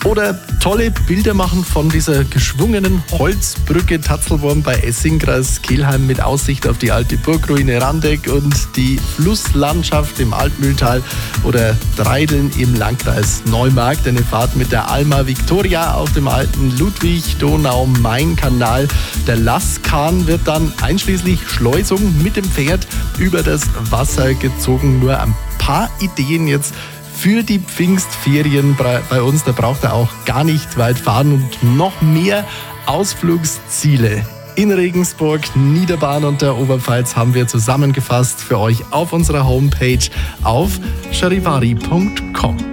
Oder tolle Bilder machen von dieser geschwungenen Holzbrücke Tatzelwurm bei Essingkreis Kelheim mit Aussicht auf die alte Burgruine Randeck und die Flusslandschaft im Altmühltal. Oder Treideln im Landkreis Neumarkt. Eine Fahrt mit der Alma Victoria auf dem alten Ludwig-Donau-Main-Kanal. Der Lasskahn wird dann einschließlich Schleusung mit dem Pferd über das Wasser gezogen. Nur ein paar Ideen jetzt für die Pfingstferien bei uns. Da braucht er auch gar nicht weit fahren und noch mehr Ausflugsziele in Regensburg, Niederbayern und der Oberpfalz haben wir zusammengefasst für euch auf unserer Homepage auf charivari.com.